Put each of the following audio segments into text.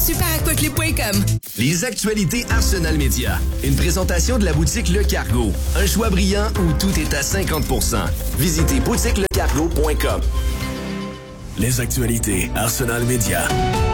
Superaquaclub.com. Les actualités Arsenal Média. Une présentation de la boutique Le Cargo. Un choix brillant où tout est à 50%. Visitez boutiquelecargo.com. Les actualités Arsenal Média.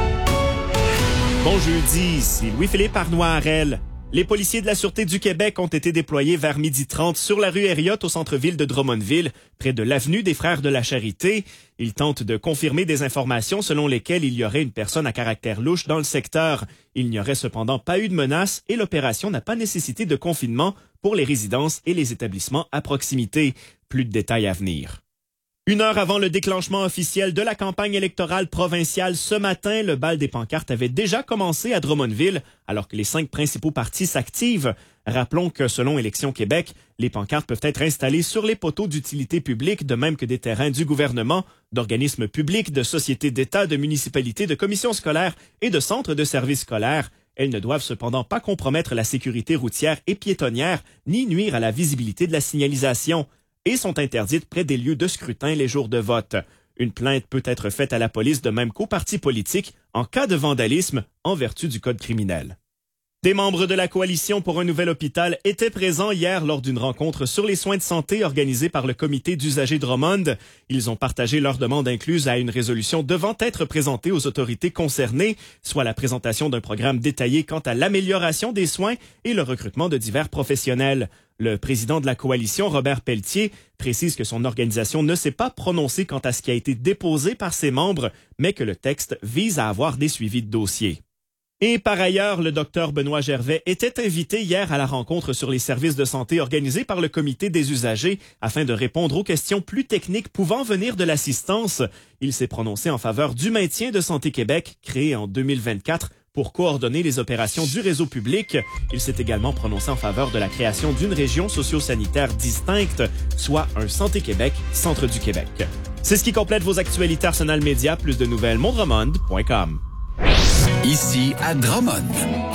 Bon jeudi, ici Louis-Philippe Arnois-Harel. Les policiers de la Sûreté du Québec ont été déployés vers 12h30 sur la rue Herriot au centre-ville de Drummondville, près de l'avenue des Frères de la Charité. Ils tentent de confirmer des informations selon lesquelles il y aurait une personne à caractère louche dans le secteur. Il n'y aurait cependant pas eu de menace et l'opération n'a pas nécessité de confinement pour les résidences et les établissements à proximité. Plus de détails à venir. 1 heure avant le déclenchement officiel de la campagne électorale provinciale ce matin, le bal des pancartes avait déjà commencé à Drummondville, alors que les 5 principaux partis s'activent. Rappelons que selon Élections Québec, les pancartes peuvent être installées sur les poteaux d'utilité publique, de même que des terrains du gouvernement, d'organismes publics, de sociétés d'État, de municipalités, de commissions scolaires et de centres de services scolaires. Elles ne doivent cependant pas compromettre la sécurité routière et piétonnière, ni nuire à la visibilité de la signalisation, et sont interdites près des lieux de scrutin les jours de vote. Une plainte peut être faite à la police de même qu'aux partis politiques en cas de vandalisme en vertu du code criminel. Des membres de la Coalition pour un nouvel hôpital étaient présents hier lors d'une rencontre sur les soins de santé organisée par le comité d'usagers Drummond. Ils ont partagé leur demande incluse à une résolution devant être présentée aux autorités concernées, soit la présentation d'un programme détaillé quant à l'amélioration des soins et le recrutement de divers professionnels. Le président de la coalition, Robert Pelletier, précise que son organisation ne s'est pas prononcée quant à ce qui a été déposé par ses membres, mais que le texte vise à avoir des suivis de dossier. Et par ailleurs, le docteur Benoît Gervais était invité hier à la rencontre sur les services de santé organisée par le comité des usagers afin de répondre aux questions plus techniques pouvant venir de l'assistance. Il s'est prononcé en faveur du maintien de Santé Québec, créé en 2024, pour coordonner les opérations du réseau public. Il s'est également prononcé en faveur de la création d'une région socio-sanitaire distincte, soit un Santé Québec, centre du Québec. C'est ce qui complète vos actualités Arsenal Média. Plus de nouvelles, mondremond.com. Ici à Drummond.